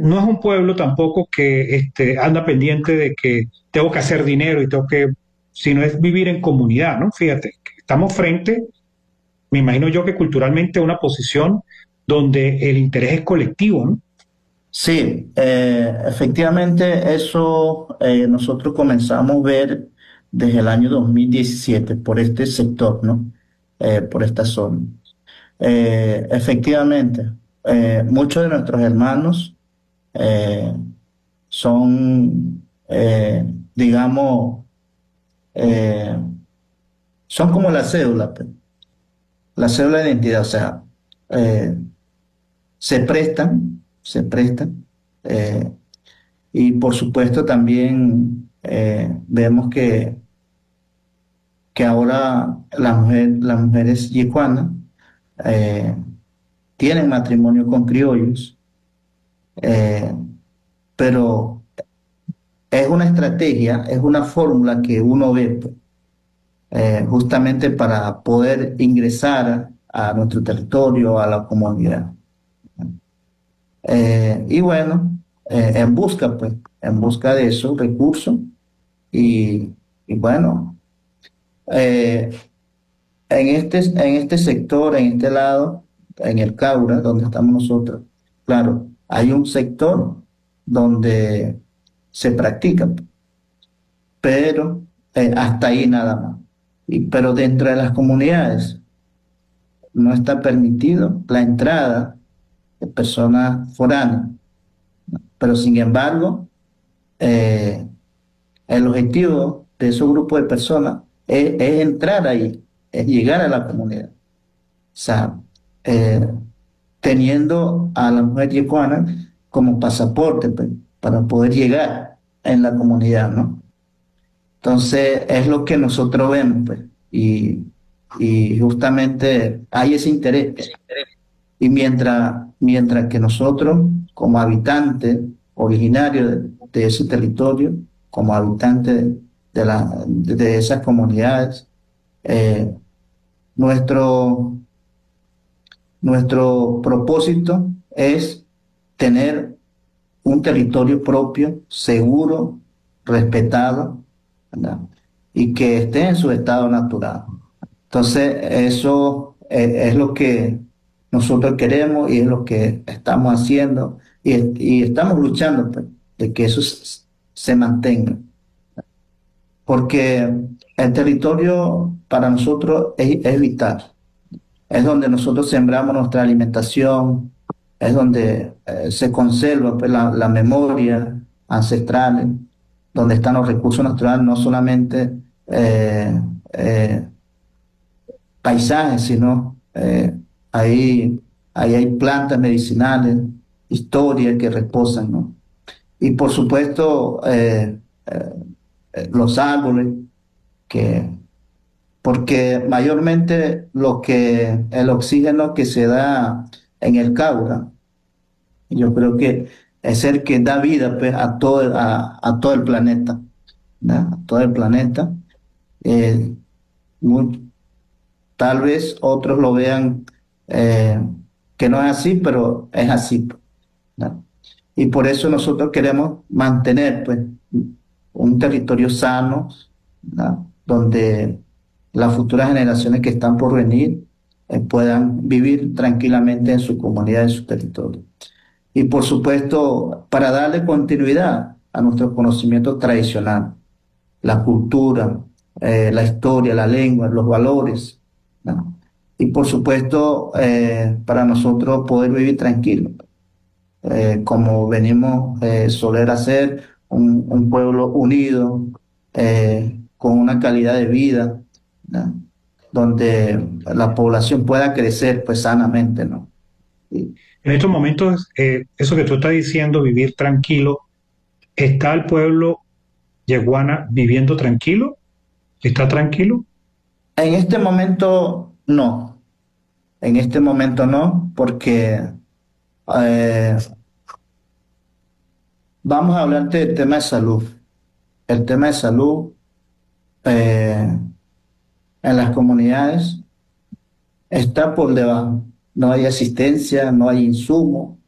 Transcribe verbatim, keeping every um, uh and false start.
no es un pueblo tampoco que este, anda pendiente de que tengo que hacer dinero y tengo que, sino es vivir en comunidad, ¿no? Fíjate, estamos frente, me imagino yo que culturalmente a una posición donde el interés es colectivo, ¿no? Sí, eh, efectivamente eso eh, nosotros comenzamos a ver desde el año dos mil diecisiete por este sector, ¿no? Eh, por esta zona. Eh, efectivamente, eh, muchos de nuestros hermanos eh, son, eh, digamos, eh, son como la cédula, pues, la cédula de identidad, o sea, eh, se prestan, se prestan. eh, Y por supuesto también eh, vemos que, que ahora la mujer, las mujeres yecuanas eh, tienen matrimonio con criollos, eh, pero es una estrategia, es una fórmula que uno ve pues, eh, justamente para poder ingresar a nuestro territorio, a la comunidad. Eh, y bueno, eh, en busca, pues, en busca de esos recursos y, y bueno. Eh, En este, en este sector, en este lado, en el Caura, donde estamos nosotros, claro, hay un sector donde se practica, pero eh, hasta ahí nada más. Y, pero dentro de las comunidades no está permitido la entrada de personas foráneas. Pero sin embargo, eh, el objetivo de esos grupos de personas es, es entrar ahí, es llegar a la comunidad. O sea, eh, teniendo a la mujer yecuana como pasaporte pues, para poder llegar en la comunidad, ¿no? Entonces es lo que nosotros vemos, pues, y, y justamente hay ese interés. Pues. Y mientras, mientras que nosotros, como habitantes originarios de, de ese territorio, como habitantes de, la, de esas comunidades, eh, nuestro Nuestro propósito es tener un territorio propio, seguro, respetado, ¿verdad? Y que esté en su estado natural. Entonces, eso eh, es lo que nosotros queremos y es lo que estamos haciendo y, y estamos luchando pues, de que eso s- se mantenga. Porque el territorio para nosotros es, es vital. Es donde nosotros sembramos nuestra alimentación, es donde eh, se conserva pues, la, la memoria ancestral, donde están los recursos naturales, no solamente eh, eh, paisajes, sino eh, ahí, ahí hay plantas medicinales, historias que reposan, ¿no? Y por supuesto, eh, eh, eh, los árboles que porque mayormente lo que el oxígeno que se da en el Caura, yo creo que es el que da vida pues, a todo, a, a todo el planeta, ¿verdad? A todo el planeta. Eh, muy- Tal vez otros lo vean eh, que no es así, pero es así, ¿verdad? Y por eso nosotros queremos mantener pues, un territorio sano, ¿verdad? Donde las futuras generaciones que están por venir eh, puedan vivir tranquilamente en su comunidad, en su territorio. Y por supuesto, para darle continuidad a nuestro conocimiento tradicional, la cultura, eh, la historia, la lengua, los valores, ¿no? Y por supuesto, eh, para nosotros poder vivir tranquilos eh, como venimos eh, soler hacer, un, un pueblo unido, eh, con una calidad de vida, ¿no? Donde la población pueda crecer pues sanamente, ¿no? Y En estos momentos, eh, eso que tú estás diciendo, vivir tranquilo, ¿está el pueblo yeguana viviendo tranquilo? ¿Está tranquilo? en este momento no, en este momento no, porque eh, vamos a hablar del tema de salud. El tema de salud eh, en las comunidades está por debajo. No hay asistencia, no hay insumos,